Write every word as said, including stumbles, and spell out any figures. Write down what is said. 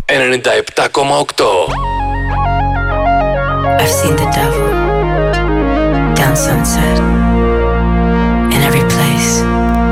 ενενήντα επτά κόμμα οκτώ. I've seen the devil down sunset.